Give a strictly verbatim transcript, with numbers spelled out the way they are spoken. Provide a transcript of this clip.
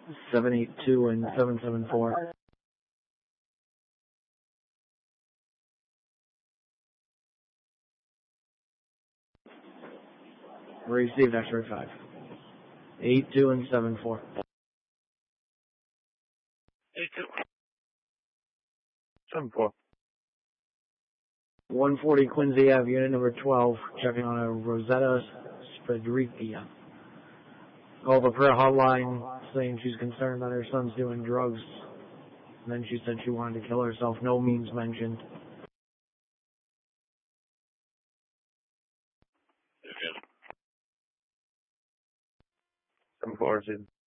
seven eight two and seven seven four. Received X-ray five. eight two and seven four. eight two. seven four. one forty Quincy Ave, unit number twelve, checking on a Rosetta Spadrikia. Called the prayer hotline saying she's concerned that her son's doing drugs. And then she said she wanted to kill herself. No means mentioned. seven four.